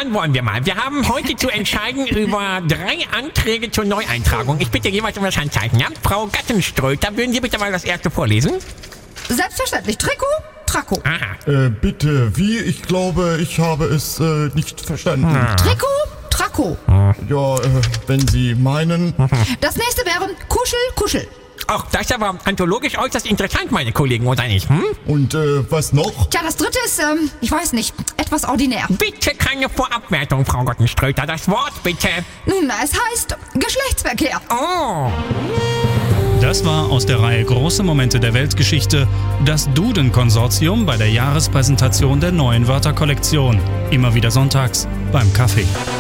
dann wollen wir mal. Wir haben heute zu entscheiden über 3 Anträge zur Neueintragung. Ich bitte jeweils um das Handzeichen, ja? Frau Gattenströter, würden Sie bitte mal das erste vorlesen? Selbstverständlich. Trikot, Trako. Aha. Bitte, wie? Ich glaube, ich habe es nicht verstanden. Trikot, Trako. Ja, wenn Sie meinen. Das nächste wäre Kuschel, Kuschel. Ach, das ist aber anthologisch äußerst interessant, meine Kollegen, oder nicht? Hm? Und was noch? Tja, das dritte ist, ich weiß nicht, etwas ordinär. Bitte keine Vorabwertung, Frau Gattenströter. Das Wort bitte. Nun, es heißt Geschlechtsverkehr. Oh. Das war aus der Reihe Große Momente der Weltgeschichte das Duden-Konsortium bei der Jahrespräsentation der neuen Wörterkollektion. Immer wieder sonntags beim Kaffee.